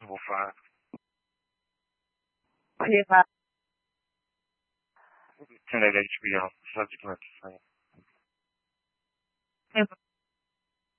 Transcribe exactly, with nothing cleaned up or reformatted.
Level five. Clear. Ten eight H B O. Subject matter same.